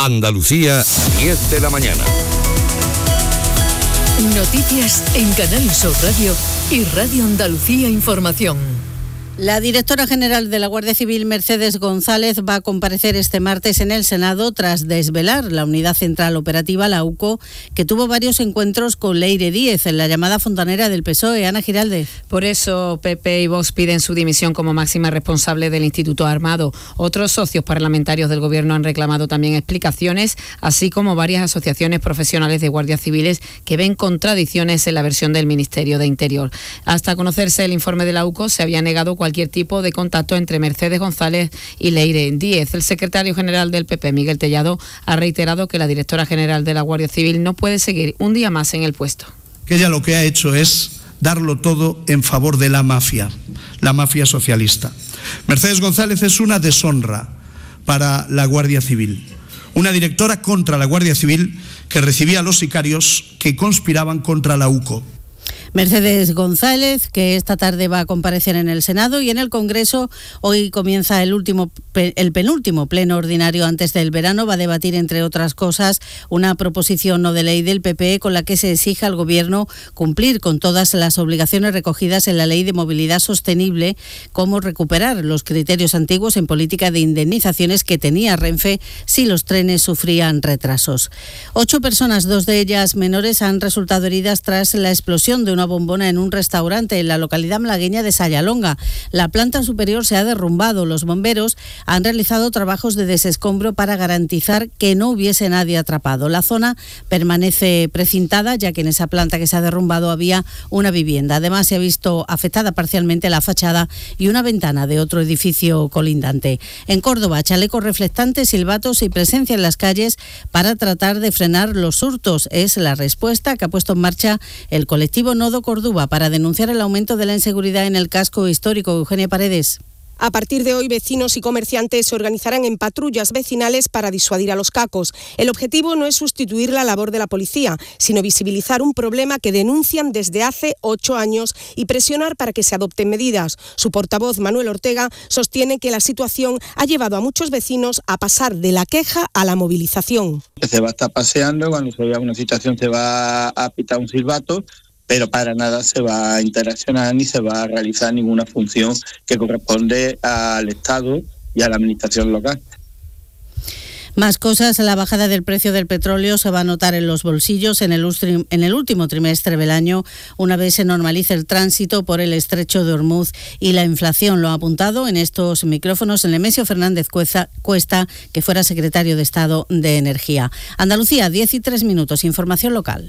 Andalucía, 10 de la mañana. Noticias en Canal Sur Radio y Radio Andalucía Información. La directora general de la Guardia Civil, Mercedes González, va a comparecer este martes en el Senado tras desvelar la Unidad Central Operativa, la UCO, que tuvo varios encuentros con Leire Díez en la llamada fontanera del PSOE. Ana Giraldez. Por eso PP y Vox piden su dimisión como máxima responsable del Instituto Armado. Otros socios parlamentarios del Gobierno han reclamado también explicaciones, así como varias asociaciones profesionales de guardias civiles que ven contradicciones en la versión del Ministerio de Interior. Hasta conocerse el informe de la UCO, se había negado cualquier tipo de contacto entre Mercedes González y Leire Díez. El secretario general del PP, Miguel Tellado, ha reiterado que la directora general de la Guardia Civil no puede seguir un día más en el puesto. Que ella lo que ha hecho es darlo todo en favor de la mafia socialista. Mercedes González es una deshonra para la Guardia Civil. Una directora contra la Guardia Civil que recibía a los sicarios que conspiraban contra la UCO. Mercedes González, que esta tarde va a comparecer en el Senado y en el Congreso. Hoy comienza el penúltimo pleno ordinario antes del verano. Va a debatir, entre otras cosas, una proposición no de ley del PP con la que se exige al Gobierno cumplir con todas las obligaciones recogidas en la Ley de Movilidad Sostenible, como recuperar los criterios antiguos en política de indemnizaciones que tenía Renfe si los trenes sufrían retrasos. 8 personas, 2 de ellas menores, han resultado heridas tras la explosión de una bombona en un restaurante en la localidad malagueña de Sayalonga. La planta superior se ha derrumbado. Los bomberos han realizado trabajos de desescombro para garantizar que no hubiese nadie atrapado. La zona permanece precintada, ya que en esa planta que se ha derrumbado había una vivienda. Además, se ha visto afectada parcialmente la fachada y una ventana de otro edificio colindante. En Córdoba, chalecos reflectantes, silbatos y presencia en las calles para tratar de frenar los hurtos. Es la respuesta que ha puesto en marcha el colectivo Nodo Córdoba para denunciar el aumento de la inseguridad en el casco histórico. Eugenia Paredes. A partir de hoy, vecinos y comerciantes se organizarán en patrullas vecinales para disuadir a los cacos. El objetivo no es sustituir la labor de la policía, sino visibilizar un problema que denuncian desde hace 8 años y presionar para que se adopten medidas. Su portavoz, Manuel Ortega, sostiene que la situación ha llevado a muchos vecinos a pasar de la queja a la movilización. Se va a estar paseando, cuando se vea una situación se va a pitar un silbato, pero para nada se va a interaccionar ni se va a realizar ninguna función que corresponde al Estado y a la administración local. Más cosas, la bajada del precio del petróleo se va a notar en los bolsillos en el último trimestre del año, una vez se normalice el tránsito por el estrecho de Hormuz y la inflación. Lo ha apuntado en estos micrófonos el Nemesio Fernández Cuesta, que fuera secretario de Estado de Energía. Andalucía, 10:03, información local.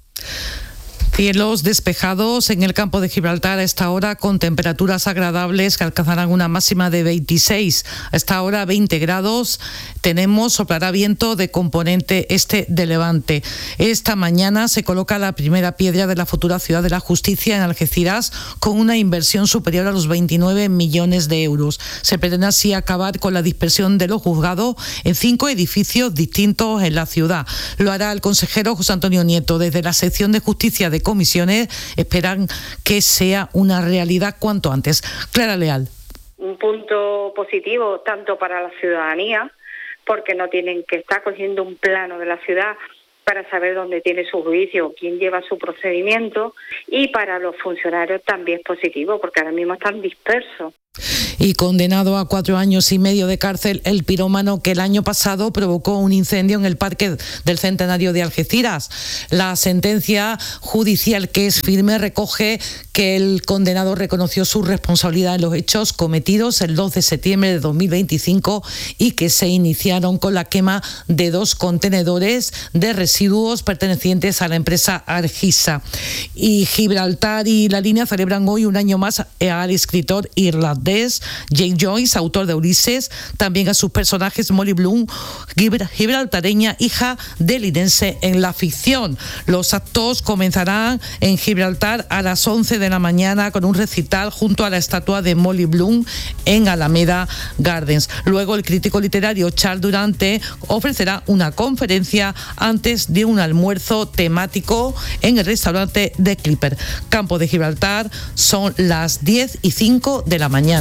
Cielos despejados en el campo de Gibraltar a esta hora, con temperaturas agradables que alcanzarán una máxima de 26. A esta hora 20 grados. Soplará viento de componente este de levante. Esta mañana se coloca la primera piedra de la futura Ciudad de la Justicia en Algeciras, con una inversión superior a los 29 millones de euros. Se pretende así acabar con la dispersión de los juzgados en 5 edificios distintos en la ciudad. Lo hará el consejero José Antonio Nieto. Desde la sección de Justicia de Comisiones esperan que sea una realidad cuanto antes. Clara Leal. Un punto positivo tanto para la ciudadanía, porque no tienen que estar cogiendo un plano de la ciudad para saber dónde tiene su juicio, quién lleva su procedimiento, y para los funcionarios también es positivo, porque ahora mismo están dispersos. Y condenado a 4 años y medio de cárcel el pirómano que el año pasado provocó un incendio en el Parque del Centenario de Algeciras. La sentencia judicial, que es firme, recoge que el condenado reconoció su responsabilidad en los hechos cometidos el 2 de septiembre de 2025 y que se iniciaron con la quema de 2 contenedores de residuos pertenecientes a la empresa Argisa. Y Gibraltar y La Línea celebran hoy un año más al escritor irlandés James Joyce, autor de Ulises, también a sus personajes Molly Bloom, gibraltareña, hija de linense en la ficción. Los actos comenzarán en Gibraltar a las 11 de la mañana con un recital junto a la estatua de Molly Bloom en Alameda Gardens. Luego el crítico literario Charles Durante ofrecerá una conferencia antes de un almuerzo temático en el restaurante The Clipper. Campo de Gibraltar, son las 10:05 de la mañana.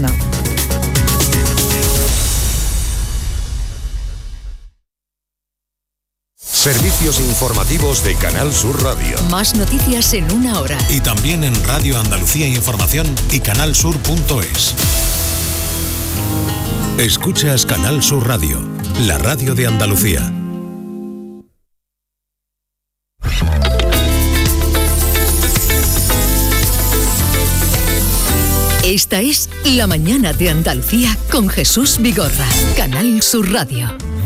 Servicios informativos de Canal Sur Radio. Más noticias en una hora. Y también en Radio Andalucía Información y canalsur.es. Escuchas Canal Sur Radio, la radio de Andalucía. Esta es La Mañana de Andalucía con Jesús Vigorra, Canal Sur Radio.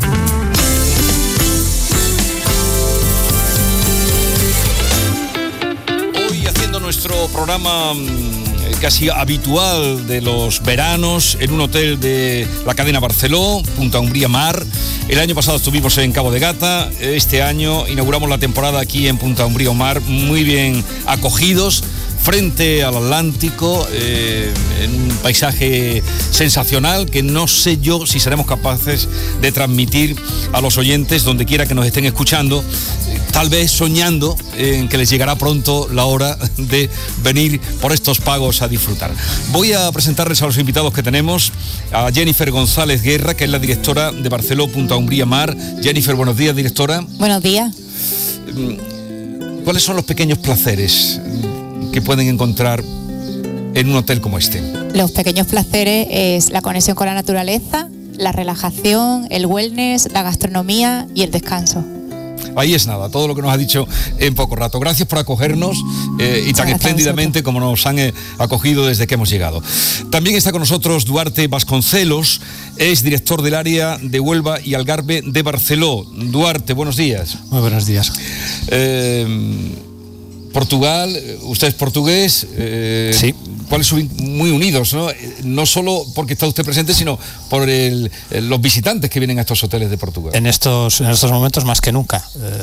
Hoy haciendo nuestro programa casi habitual de los veranos en un hotel de la cadena Barceló, Punta Umbría Mar. El año pasado estuvimos en Cabo de Gata, este año inauguramos la temporada aquí en Punta Umbría Mar, muy bien acogidos, frente al Atlántico, en un paisaje sensacional que no sé yo si seremos capaces de transmitir a los oyentes donde quiera que nos estén escuchando, tal vez soñando en que les llegará pronto la hora de venir por estos pagos a disfrutar. Voy a presentarles a los invitados que tenemos, a Jennifer González Guerra, que es la directora de Barceló Punta Umbría Mar. Jennifer, buenos días, directora. Buenos días. ¿Cuáles son los pequeños placeres que pueden encontrar en un hotel como este? Los pequeños placeres es la conexión con la naturaleza, la relajación, el wellness, la gastronomía y el descanso. Ahí es nada, todo lo que nos ha dicho en poco rato. Gracias por acogernos y tan espléndidamente como nos han acogido desde que hemos llegado. También está con nosotros Duarte Vasconcelos, es director del área de Huelva y Algarve de Barceló. Duarte, buenos días. Muy buenos días. Portugal, usted es portugués, sí. ¿Cuáles son muy unidos, ¿no? No solo porque está usted presente, sino por los visitantes que vienen a estos hoteles de Portugal. En estos momentos más que nunca,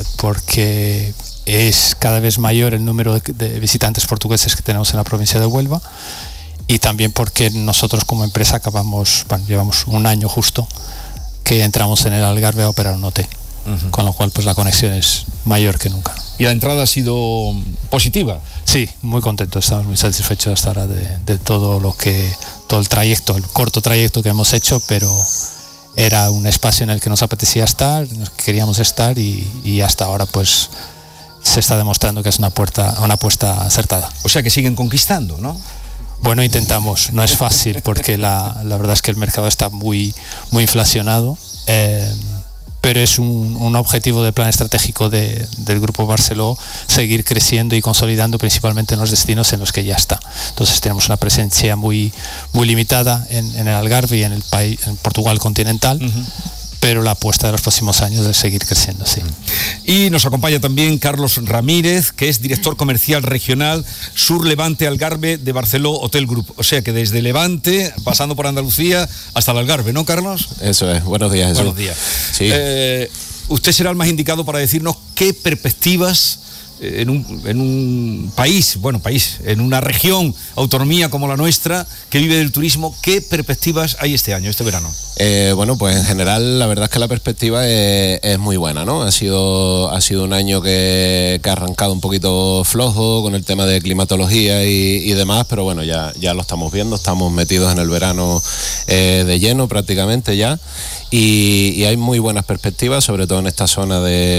porque es cada vez mayor el número de visitantes portugueses que tenemos en la provincia de Huelva, y también porque nosotros como empresa llevamos un año justo que entramos en el Algarve a operar un hotel. Con lo cual pues la conexión es mayor que nunca. ¿Y la entrada ha sido positiva? Sí, muy contento, estamos muy satisfechos hasta ahora de todo el trayecto, el corto trayecto que hemos hecho, pero era un espacio en el que nos apetecía estar, queríamos estar y hasta ahora pues se está demostrando que es una apuesta acertada. O sea que siguen conquistando, ¿no? Bueno, intentamos, no es fácil porque la verdad es que el mercado está muy inflacionado. Pero es un objetivo del plan estratégico del Grupo Barceló seguir creciendo y consolidando principalmente en los destinos en los que ya está. Entonces tenemos una presencia muy limitada en el Algarve y en Portugal continental, pero la apuesta de los próximos años es seguir creciendo, sí. Y nos acompaña también Carlos Ramírez, que es director comercial regional Sur Levante Algarve de Barceló Hotel Group. O sea que desde Levante, pasando por Andalucía hasta el Algarve, ¿no, Carlos? Eso es. Buenos días, Jesús. Buenos días. Sí. Usted será el más indicado para decirnos qué perspectivas en un país, en una región, autonomía como la nuestra, que vive del turismo, ¿qué perspectivas hay este año, este verano? Bueno, pues en general la verdad es que la perspectiva es muy buena, ¿no? Ha sido un año que ha arrancado un poquito flojo con el tema de climatología y demás, pero bueno, ya lo estamos viendo, estamos metidos en el verano de lleno prácticamente ya. Y hay muy buenas perspectivas, sobre todo en esta zona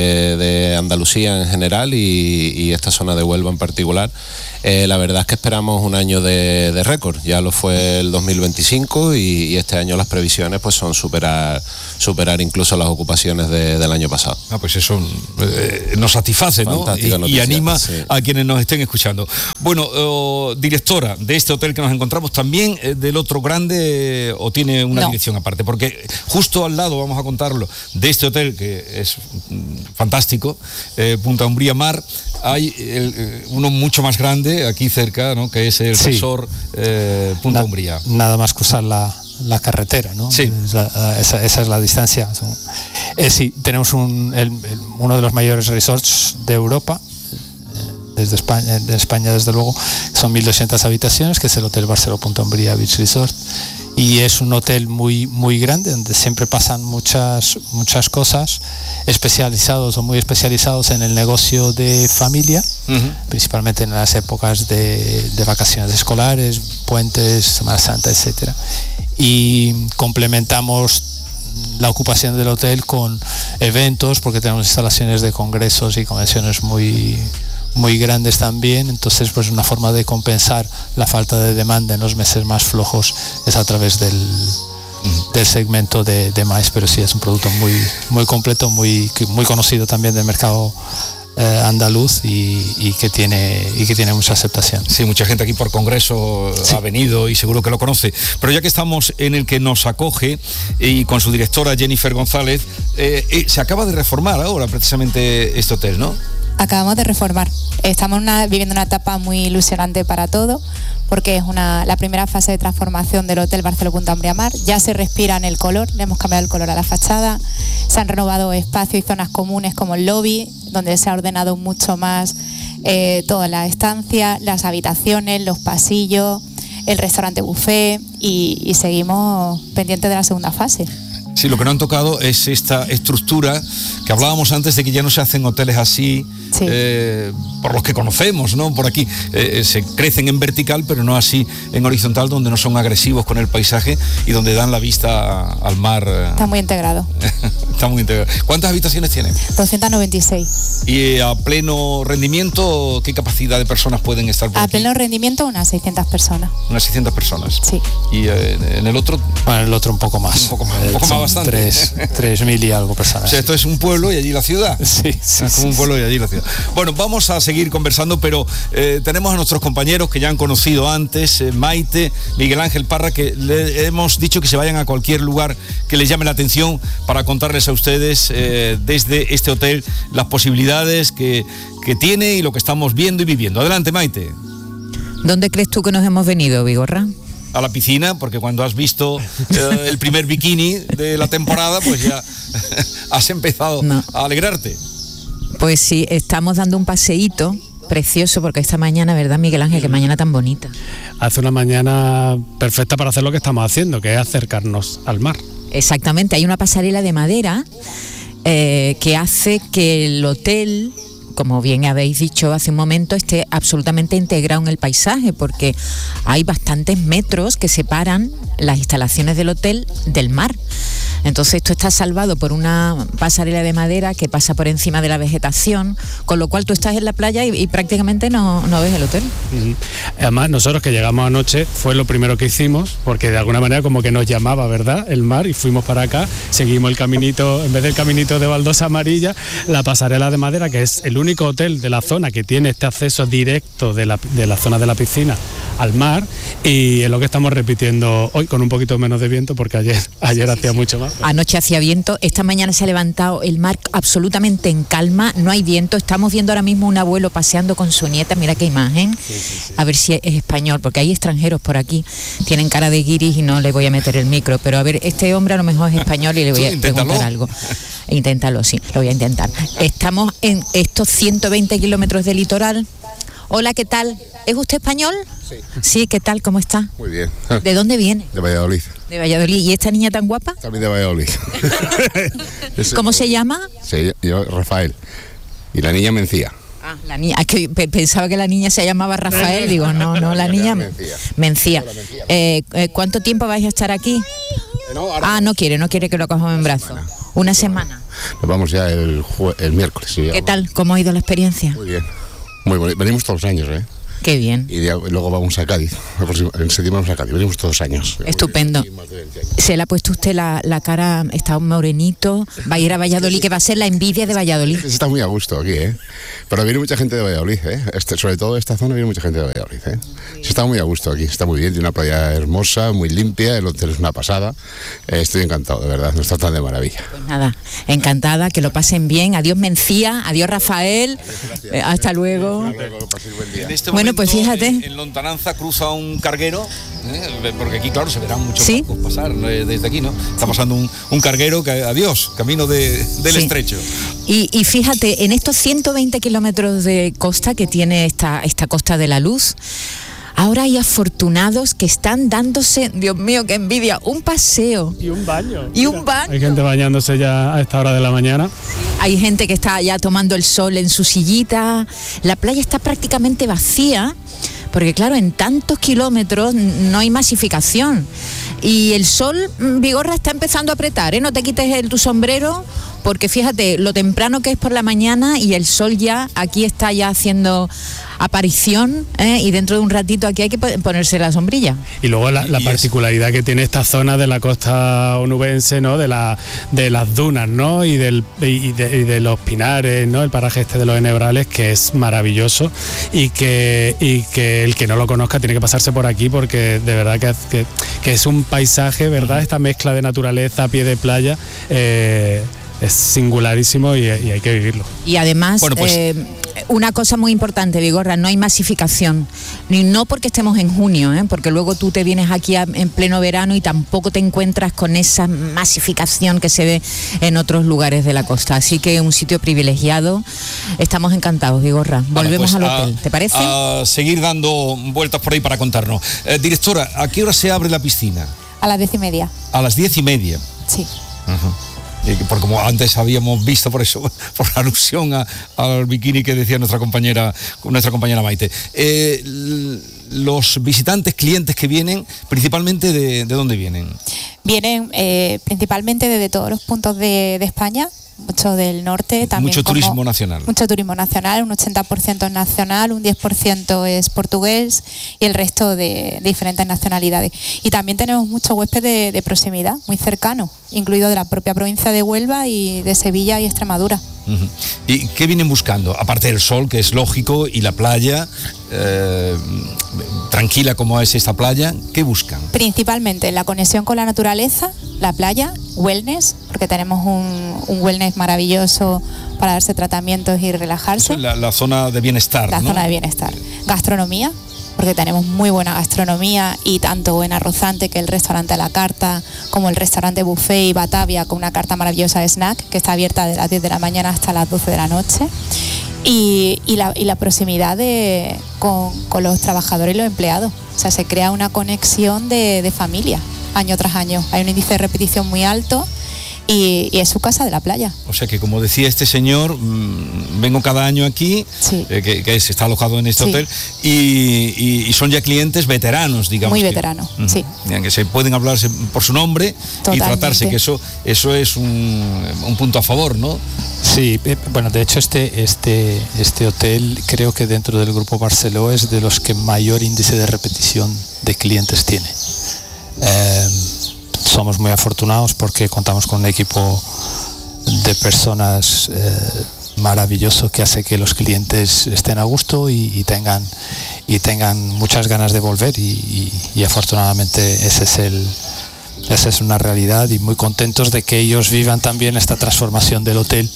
de Andalucía en general y esta zona de Huelva en particular. La verdad es que esperamos un año de récord, ya lo fue el 2025 y este año las previsiones pues son superar incluso las ocupaciones del año pasado. Pues eso nos satisface, ¿no? Y anima a quienes nos estén escuchando. Bueno, directora de este hotel que nos encontramos, ¿también del otro grande o tiene una dirección aparte? Porque justo al lado, vamos a contarlo, de este hotel que es fantástico, Punta Umbría Mar, hay uno mucho más grande aquí cerca, ¿no? Que es el resort Punta Umbría. Nada más cruzar la carretera, ¿no? Sí. Esa es la distancia. Sí, tenemos uno de los mayores resorts de Europa, desde España desde luego, son 1.200 habitaciones, que es el Hotel Barceló Punta Umbría Beach Resort, y es un hotel muy grande donde siempre pasan muchas cosas, especializados o muy especializados en el negocio de familia, principalmente en las épocas de vacaciones escolares, puentes, Semana Santa, etcétera. Y complementamos la ocupación del hotel con eventos, porque tenemos instalaciones de congresos y convenciones muy grandes también. Entonces, pues una forma de compensar la falta de demanda en los meses más flojos es a través del segmento de maíz, pero sí es un producto muy completo, muy conocido también del mercado andaluz y que tiene mucha aceptación. Sí, mucha gente aquí por congreso ha venido y seguro que lo conoce. Pero ya que estamos en el que nos acoge y con su directora Jennifer González, se acaba de reformar ahora precisamente este hotel, ¿no? Acabamos de reformar. Estamos viviendo una etapa muy ilusionante para todo, porque es la primera fase de transformación del Hotel Barceló Punta Umbría Mar. Ya se respira en el color, le hemos cambiado el color a la fachada, se han renovado espacios y zonas comunes como el lobby, donde se ha ordenado mucho más toda la estancia, las habitaciones, los pasillos, el restaurante buffet y seguimos pendientes de la segunda fase. Sí, lo que no han tocado es esta estructura que hablábamos antes de que ya no se hacen hoteles así, sí. Por los que conocemos, ¿no? Por aquí se crecen en vertical, pero no así en horizontal, donde no son agresivos con el paisaje y donde dan la vista al mar. Está muy integrado. Está muy integrado. ¿Cuántas habitaciones tiene? 296. ¿Y a pleno rendimiento qué capacidad de personas pueden estar por aquí? A pleno rendimiento unas 600 personas. Unas 600 personas. Sí. ¿Y en el otro? Bueno, el otro un poco más. Un poco más bastante. 3.000 y algo personas. O sea, esto es un pueblo y allí la ciudad. Sí. Es como un pueblo y allí la ciudad. Bueno, vamos a seguir conversando, pero tenemos a nuestros compañeros que ya han conocido antes, Maite, Miguel Ángel Parra, que le hemos dicho que se vayan a cualquier lugar que les llame la atención para contarles a ustedes desde este hotel las posibilidades que tiene y lo que estamos viendo y viviendo. Adelante, Maite. ¿Dónde crees tú que nos hemos venido, Vigorra? A la piscina, porque cuando has visto el primer bikini de la temporada, pues ya has empezado a alegrarte. Pues sí, estamos dando un paseíto precioso, porque esta mañana, ¿verdad, Miguel Ángel? Qué mañana tan bonita. Hace una mañana perfecta para hacer lo que estamos haciendo, que es acercarnos al mar. Exactamente, hay una pasarela de madera que hace que el hotel, como bien habéis dicho hace un momento, esté absolutamente integrado en el paisaje, porque hay bastantes metros que separan las instalaciones del hotel del mar. Entonces esto está salvado por una pasarela de madera que pasa por encima de la vegetación, con lo cual tú estás en la playa y prácticamente no ves el hotel. Además, nosotros que llegamos anoche fue lo primero que hicimos, porque de alguna manera como que nos llamaba, ¿verdad?, el mar, y fuimos para acá, seguimos el caminito, en vez del caminito de baldosa amarilla, la pasarela de madera, que es el único hotel de la zona que tiene este acceso directo de la zona de la piscina al mar, y es lo que estamos repitiendo hoy con un poquito menos de viento, porque ayer hacía mucho más. Anoche hacía viento, esta mañana se ha levantado el mar absolutamente en calma, no hay viento. Estamos viendo ahora mismo un abuelo paseando con su nieta, mira qué imagen, a ver si es español, porque hay extranjeros por aquí, tienen cara de guiris y no le voy a meter el micro, pero a ver, este hombre a lo mejor es español y le voy a preguntar algo. Inténtalo, sí, lo voy a intentar. Estamos en estos 120 kilómetros de litoral. Hola, ¿qué tal? ¿Es usted español? Sí. Sí, ¿qué tal? ¿Cómo está? Muy bien. ¿De dónde viene? De Valladolid. De Valladolid. ¿Y esta niña tan guapa? También de Valladolid. ¿Cómo se llama? Sí, yo, Rafael. Y la niña Mencía. Ah, la niña, es que pensaba que la niña se llamaba Rafael, digo, no, la niña Mencía. ¿Cuánto tiempo vais a estar aquí? No quiere que lo cojamos en brazos. Una semana. Nos vamos ya el miércoles. Sí, ¿Qué tal? ¿Cómo ha ido la experiencia? Muy bien. Muy bonito. Venimos todos los años, ¿eh? Qué bien. Y luego vamos a Cádiz. En septiembre vamos a Cádiz. Venimos todos los años. Estupendo. Se le ha puesto usted la cara, está un morenito. Va a ir a Valladolid, que va a ser la envidia de Valladolid. Se está muy a gusto aquí, ¿eh? Pero viene mucha gente de Valladolid, ¿eh? Sobre todo esta zona viene mucha gente de Valladolid, ¿eh? Se está muy a gusto aquí. Está muy bien. Tiene una playa hermosa, muy limpia. El hotel es una pasada. Estoy encantado, de verdad. Nos tratan de maravilla. Pues nada, encantada, que lo pasen bien. Adiós, Mencía. Adiós, Rafael. Hasta luego. Bueno, pues fíjate. En Lontananza cruza un carguero, porque aquí, claro, se verán muchos barcos pasar desde aquí, ¿no? Está pasando un carguero, adiós, camino del estrecho. Y fíjate, en estos 120 kilómetros de costa que tiene esta Costa de la Luz, ahora hay afortunados que están dándose, Dios mío, qué envidia, un paseo. Y un baño. Hay gente bañándose ya a esta hora de la mañana. Hay gente que está ya tomando el sol en su sillita. La playa está prácticamente vacía, porque claro, en tantos kilómetros no hay masificación. Y el sol, Vigorra, está empezando a apretar, ¿eh? No te quites tu sombrero, porque fíjate lo temprano que es por la mañana y el sol ya aquí está ya haciendo aparición, y dentro de un ratito aquí hay que ponerse la sombrilla. Y luego la particularidad que tiene esta zona de la costa onubense, ¿no? De las dunas, ¿no? y de los pinares, ¿no? El paraje este de los Ennebrales, que es maravilloso, y que el que no lo conozca tiene que pasarse por aquí, porque de verdad que es un paisaje, ¿verdad? Esta mezcla de naturaleza a pie de playa es singularísimo y hay que vivirlo. Y además, una cosa muy importante, Vigorra, no hay masificación, no porque estemos en junio, porque luego tú te vienes aquí en pleno verano y tampoco te encuentras con esa masificación que se ve en otros lugares de la costa. Así que un sitio privilegiado. Estamos encantados, Vigorra. Volvemos al hotel, ¿te parece? A seguir dando vueltas por ahí para contarnos. Directora, ¿a qué hora se abre la piscina? A las 10:30. A las 10:30. Sí. Por como antes habíamos visto, por eso, por la alusión al bikini que decía nuestra compañera Maite. Los visitantes, clientes que vienen, principalmente ¿de dónde vienen? Vienen principalmente desde todos los puntos de España, mucho del norte también. Mucho turismo nacional. Mucho turismo nacional, un 80% es nacional, un 10% es portugués y el resto de diferentes nacionalidades. Y también tenemos muchos huéspedes de proximidad, muy cercanos, incluido de la propia provincia de Huelva y de Sevilla y Extremadura. Uh-huh. ¿Y qué vienen buscando? Aparte del sol, que es lógico, y la playa, tranquila como es esta playa, ¿qué buscan? Principalmente la conexión con la naturaleza, la playa, wellness, porque tenemos un wellness maravilloso para darse tratamientos y relajarse. La zona de bienestar, La zona de bienestar. Gastronomía, porque tenemos muy buena gastronomía, y tanto en Arrozante, que es el restaurante a la carta, como el restaurante buffet y Batavia, con una carta maravillosa de snack, que está abierta de las 10 de la mañana hasta las 12 de la noche. Y la proximidad con los trabajadores y los empleados. O sea, se crea una conexión de familia, año tras año. Hay un índice de repetición muy alto. Y es su casa de la playa. O sea que, como decía este señor, vengo cada año aquí, sí. que se está alojado en este hotel, y son ya clientes veteranos, digamos. Muy veteranos, sí. Que se pueden hablarse por su nombre. Totalmente. Y tratarse, que eso es un punto a favor, ¿no? Sí, bueno, de hecho este hotel, creo que dentro del Grupo Barceló es de los que mayor índice de repetición de clientes tiene. Somos muy afortunados porque contamos con un equipo de personas maravilloso, que hace que los clientes estén a gusto y tengan muchas ganas de volver, y afortunadamente esa es una realidad, y muy contentos de que ellos vivan también esta transformación del hotel,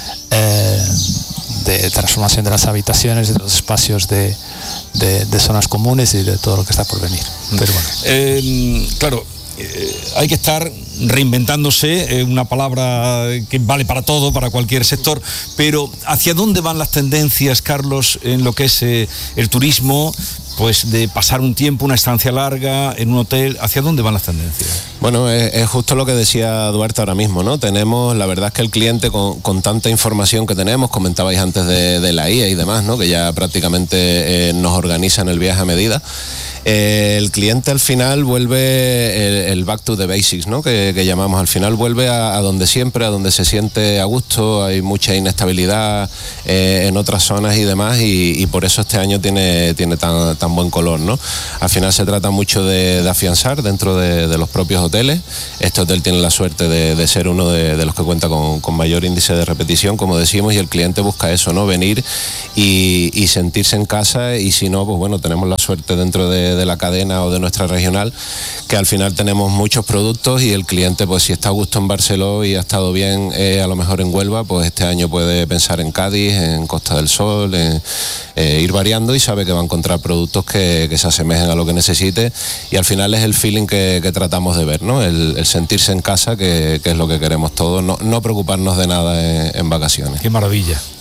de transformación de las habitaciones, de los espacios de zonas comunes y de todo lo que está por venir. Pero bueno. Claro. Hay que estar reinventándose, una palabra que vale para todo, para cualquier sector, pero ¿hacia dónde van las tendencias, Carlos, en lo que es el turismo? Pues de pasar un tiempo, una estancia larga en un hotel, ¿hacia dónde van las tendencias? Bueno, es justo lo que decía Duarte ahora mismo, ¿no? La verdad es que el cliente, con tanta información que tenemos, comentabais antes de la IA y demás, ¿no? Que ya prácticamente nos organizan el viaje a medida. El cliente al final vuelve el back to the basics, ¿no? Que llamamos, al final vuelve a donde siempre, a donde se siente a gusto. Hay mucha inestabilidad en otras zonas y demás, y por eso este año tiene tan buen color, ¿no? Al final se trata mucho de afianzar dentro de los propios hoteles. Este hotel tiene la suerte de ser uno de los que cuenta con mayor índice de repetición, como decimos, y el cliente busca eso, ¿no? Venir y sentirse en casa, y si no, pues bueno, tenemos la suerte dentro de la cadena o de nuestra regional, que al final tenemos muchos productos, y el cliente, pues si está a gusto en Barceló y ha estado bien a lo mejor en Huelva, pues este año puede pensar en Cádiz, en Costa del Sol, ir variando, y sabe que va a encontrar productos que se asemejen a lo que necesite, y al final es el feeling que tratamos de ver, ¿no? El sentirse en casa, que es lo que queremos todos, no preocuparnos de nada en vacaciones. Qué maravilla.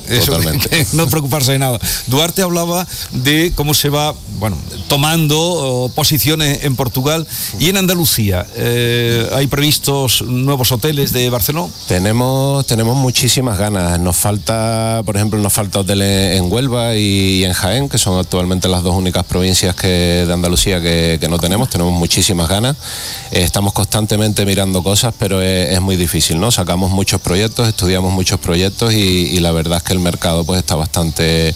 Totalmente. No preocuparse de nada. Duarte hablaba de cómo se va, tomando posiciones en Portugal y en Andalucía. ¿Hay previstos nuevos hoteles de Barcelona? Tenemos muchísimas ganas. Nos falta hoteles en Huelva y en Jaén, que son actualmente las dos únicas provincias de Andalucía que no tenemos muchísimas ganas. Estamos constantemente mirando cosas, pero es muy difícil, ¿no? Sacamos muchos proyectos, estudiamos muchos proyectos y la verdad es que el mercado pues está bastante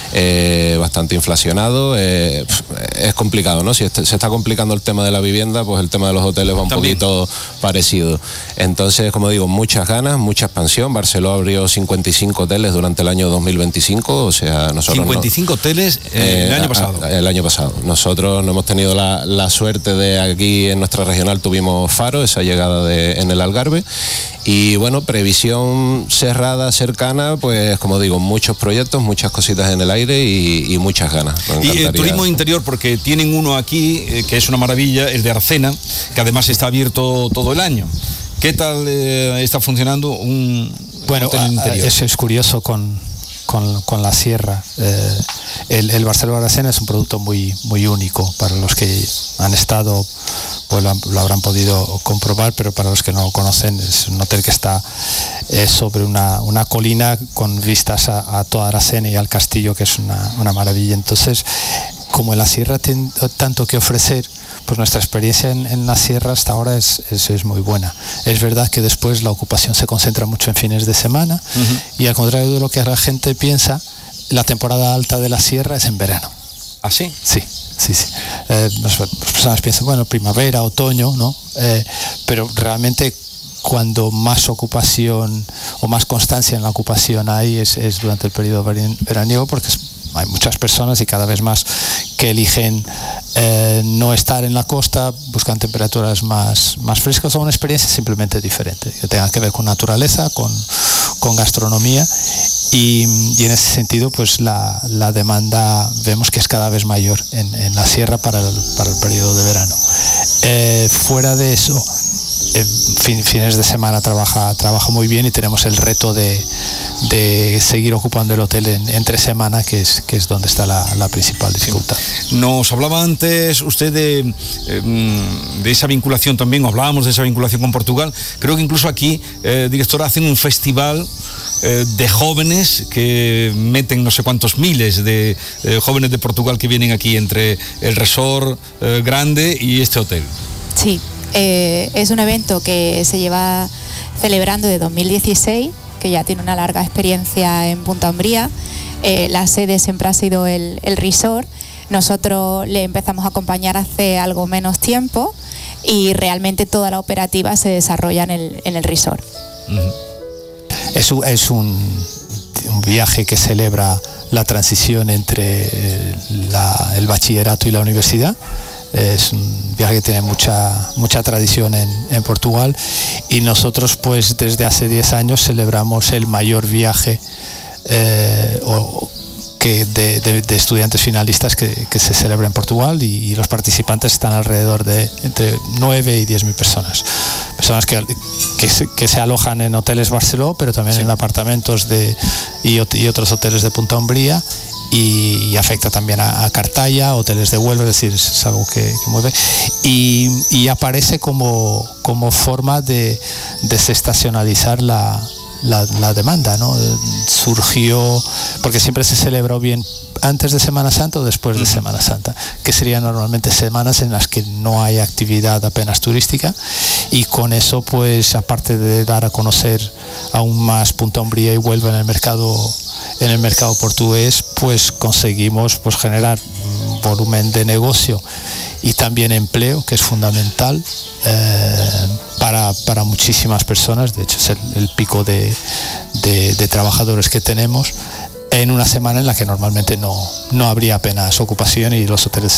inflacionado. Es complicado, ¿no? Si se está complicando el tema de la vivienda, pues el tema de los hoteles va un poquito parecido. Entonces, como digo, muchas ganas, mucha expansión. Barcelona abrió 55 hoteles durante el año 2025, o sea, nosotros 55 hoteles el año pasado. El año pasado. Nosotros no hemos tenido la suerte de aquí en nuestra regional tuvimos Faro, esa llegada en el Algarve. Y bueno, previsión cerrada, cercana, pues como digo, muchos proyectos, muchas cositas en el aire y muchas ganas. Y el turismo interior, porque tienen uno aquí, que es una maravilla, el de Arcena, que además está abierto todo el año. ¿Qué tal está funcionando un hotel interior? Eso es curioso con la sierra. El Barceló Aracena es un producto muy, muy único. Para los que han estado, pues lo habrán podido comprobar, pero para los que no lo conocen, es un hotel que está sobre una colina con vistas a toda Aracena y al castillo, que es una maravilla. Entonces, como en la sierra tiene tanto que ofrecer, pues nuestra experiencia en la sierra hasta ahora es muy buena. Es verdad que después la ocupación se concentra mucho en fines de semana, y al contrario de lo que la gente piensa, la temporada alta de la sierra es en verano. ¿Ah, sí? Sí. Las personas piensan, bueno, primavera, otoño, ¿no? Pero realmente cuando más ocupación o más constancia en la ocupación hay es durante el periodo veraniego, porque hay muchas personas y cada vez más que eligen no estar en la costa, buscan temperaturas más frescas o una experiencia simplemente diferente, que tenga que ver con naturaleza, con gastronomía, y en ese sentido pues la demanda vemos que es cada vez mayor en la sierra para el periodo de verano. Fuera de eso, fines de semana trabaja muy bien, y tenemos el reto de seguir ocupando el hotel entre semana, que es donde está la principal dificultad. Nos hablaba antes usted de esa vinculación también, hablábamos de esa vinculación con Portugal. Creo que incluso aquí, directora, hacen un festival de jóvenes que meten no sé cuántos miles de jóvenes de Portugal que vienen aquí entre el resort grande y este hotel. Sí. Es un evento que se lleva celebrando de 2016, que ya tiene una larga experiencia en Punta Umbría. La sede siempre ha sido el resort. Nosotros le empezamos a acompañar hace algo menos tiempo, y realmente toda la operativa se desarrolla en el resort. Es un viaje que celebra la transición entre el bachillerato y la universidad. Es un viaje que tiene mucha tradición en Portugal, y nosotros pues desde hace 10 años celebramos el mayor viaje de estudiantes finalistas que se celebra en Portugal, y los participantes están alrededor de entre 9 y 10.000 personas que se alojan en hoteles Barceló, pero también en apartamentos y otros hoteles de Punta Umbría, y afecta también a Cartaya, hoteles de Huelva, es decir, es algo que mueve, y aparece como forma de desestacionalizar la demanda, ¿no? Surgió porque siempre se celebra o bien antes de Semana Santa o después de Semana Santa, que serían normalmente semanas en las que no hay actividad apenas turística, y con eso pues aparte de dar a conocer aún más Punta Umbría y Huelva en el mercado portugués, pues conseguimos pues generar volumen de negocio y también empleo, que es fundamental para muchísimas personas. De hecho es el pico de trabajadores que tenemos en una semana en la que normalmente no habría apenas ocupación, y los hoteles